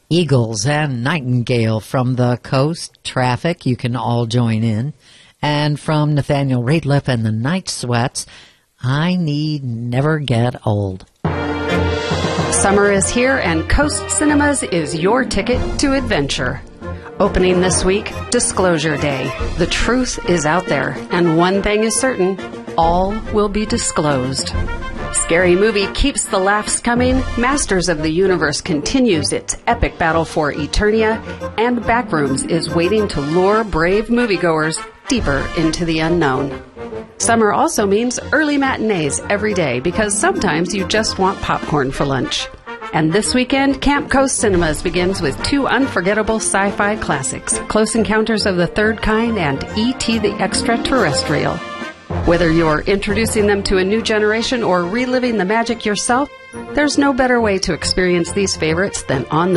Eagles and Nightingale from the Coast Traffic, you can all join in. And from Nathaniel Rateliff and the Night Sweats, I Need Never Get Old. Summer is here, and Coast Cinemas is your ticket to adventure. Opening this week, Disclosure Day. The truth is out there, and one thing is certain, all will be disclosed. Scary Movie keeps the laughs coming, Masters of the Universe continues its epic battle for Eternia, and Backrooms is waiting to lure brave moviegoers deeper into the unknown. Summer also means early matinees every day because sometimes you just want popcorn for lunch. And this weekend, Camp Coast Cinemas begins with two unforgettable sci-fi classics, Close Encounters of the Third Kind and E.T. the Extraterrestrial. Whether you're introducing them to a new generation or reliving the magic yourself, there's no better way to experience these favorites than on the